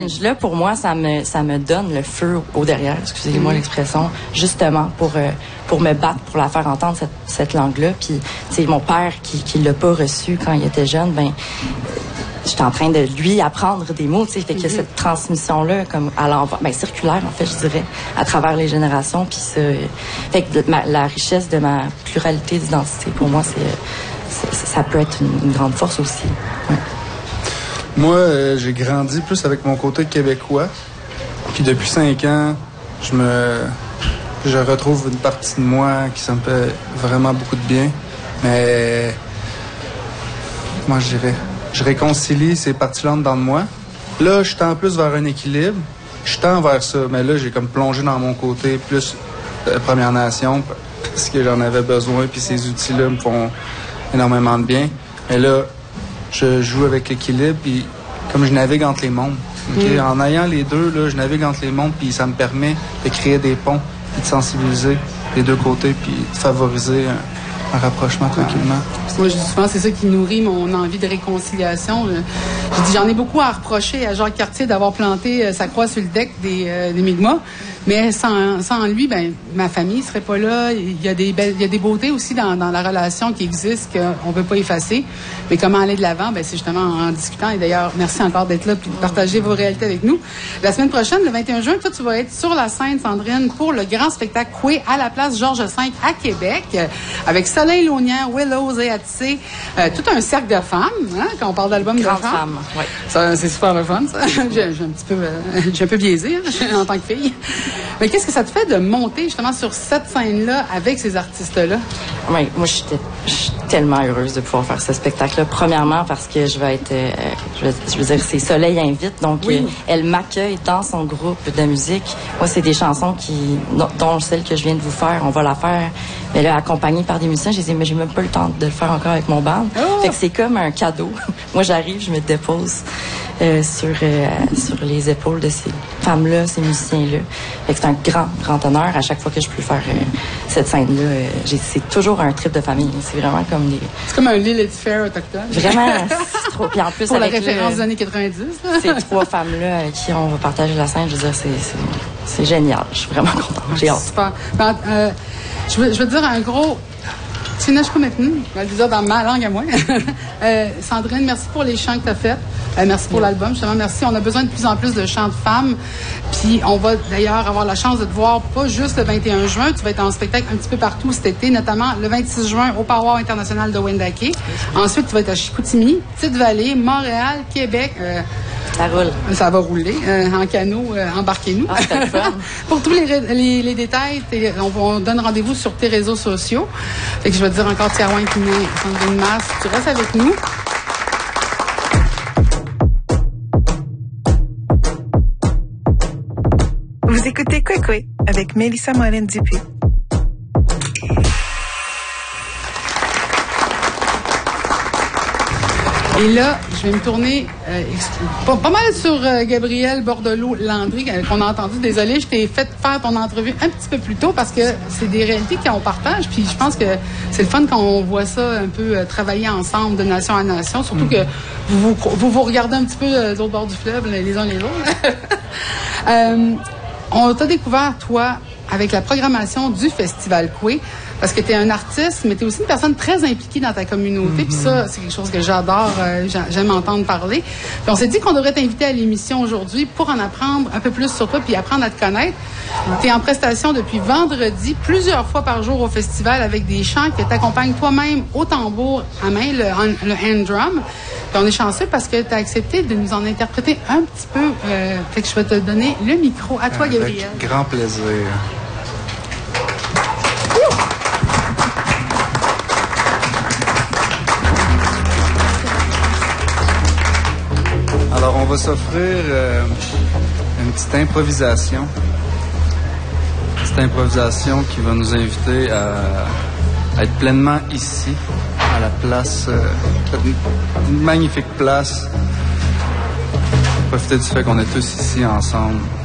Là, pour moi, ça me donne le feu au derrière, excusez-moi l'expression, justement pour me battre, pour la faire entendre cette langue-là. Puis, c'est mon père qui l'a pas reçu quand il était jeune, j'étais en train de lui apprendre des mots, tu sais, fait que cette transmission-là, comme à l'envers, circulaire, en fait, je dirais, à travers les générations, puis ça, fait que la richesse de ma pluralité d'identité, pour moi, ça peut être une grande force aussi. Ouais. Moi, j'ai grandi plus avec mon côté québécois, puis depuis 5 ans, je retrouve une partie de moi qui ça me fait vraiment beaucoup de bien, mais moi, je réconcilie ces parties-là dans moi. Là, je tends plus vers un équilibre. Je tends vers ça, mais là, j'ai comme plongé dans mon côté plus Première Nation parce que j'en avais besoin, puis ces outils-là me font énormément de bien. Mais là, je joue avec l'équilibre, puis comme je navigue entre les mondes. Okay? En ayant les deux, là, je navigue entre les mondes, puis ça me permet de créer des ponts, puis de sensibiliser les deux côtés, puis de favoriser un rapprochement tranquillement. Moi, je dis souvent, c'est ça qui nourrit mon envie de réconciliation. Je dis, j'en ai beaucoup à reprocher à Jacques Cartier d'avoir planté sa croix sur le deck des Mi'kmaq, mais sans lui, ma famille serait pas là. Il y a des beautés aussi dans la relation qui existe qu'on peut pas effacer. Mais comment aller de l'avant? C'est justement en discutant. Et d'ailleurs, merci encore d'être là et de partager vos réalités avec nous. La semaine prochaine, le 21 juin, toi, tu vas être sur la scène, Sandrine, pour le grand spectacle Coué à la place Georges V à Québec, avec Soleil Launière, Willows et Atissé, tout un cercle de femmes, hein, quand on parle d'album de femmes. Oui. Ça, c'est super le fun, ça. J'ai un peu biaisé en tant que fille. Mais qu'est-ce que ça te fait de monter justement sur cette scène-là avec ces artistes-là? Oui, moi, je suis tellement heureuse de pouvoir faire ce spectacle-là. Premièrement, parce que je vais être, je veux dire, c'est Soleil invite, donc elle m'accueille dans son groupe de musique. Moi, c'est des chansons dont celle que je viens de vous faire, on va la faire. Mais là, accompagnée par des musiciens, j'ai dit, mais j'ai même pas le temps de le faire encore avec mon band. Fait que c'est comme un cadeau. Moi, j'arrive, je me dépose sur les épaules de ces femmes-là, ces musiciens-là. Fait que c'est un grand honneur à chaque fois que je peux faire cette scène-là. C'est toujours un trip de famille. C'est vraiment comme des... C'est comme un Lilith Fair autochtone. Vraiment, c'est trop... Puis en plus, pour avec la référence des années 90. Ces 3 femmes-là avec qui on va partager la scène, je veux dire, c'est génial. Je suis vraiment contente. J'ai hâte. Super. Je veux dire un gros... Je vais le dire dans ma langue à moi. Sandrine, merci pour les chants que tu as faits. Merci pour l'album. Justement, merci. On a besoin de plus en plus de chants de femmes. Puis, on va d'ailleurs avoir la chance de te voir pas juste le 21 juin. Tu vas être en spectacle un petit peu partout cet été, notamment le 26 juin au Power international de Wendake. Ensuite, tu vas être à Chicoutimi, Petite-Vallée, Montréal, Québec. Ça roule. Ça va rouler. En canot, embarquez-nous. Ah, c'est le fun. Pour tous les détails, on donne rendez-vous sur tes réseaux sociaux. Fait que je vais te dire encore Tiarouin qui naît, Sandrine Masse. Tu restes avec nous. Vous écoutez Coué avec Mélissa Morin-Dupuis. Et là, je vais me tourner pas mal sur Gabrielle Bordelot-Landry, qu'on a entendu. Désolée, je t'ai fait faire ton entrevue un petit peu plus tôt parce que c'est des réalités qu'on partage. Puis je pense que c'est le fun quand on voit ça un peu travailler ensemble de nation à nation. Surtout que vous regardez un petit peu des autres bords du fleuve, les uns les autres. On t'a découvert, toi, avec la programmation du Festival Coué, parce que tu es un artiste, mais tu es aussi une personne très impliquée dans ta communauté. Puis ça, c'est quelque chose que j'adore, j'aime entendre parler. Puis on s'est dit qu'on devrait t'inviter à l'émission aujourd'hui pour en apprendre un peu plus sur toi puis apprendre à te connaître. Tu es en prestation depuis vendredi, plusieurs fois par jour au festival avec des chants que t'accompagnent toi-même au tambour à main, le hand drum. Puis on est chanceux parce que tu as accepté de nous en interpréter un petit peu. Fait que je vais te donner le micro. À toi, Gabrielle. Avec grand plaisir. Alors, on va s'offrir une petite improvisation. Une petite improvisation qui va nous inviter à être pleinement ici, à la place, une magnifique place. Profiter du fait qu'on est tous ici ensemble.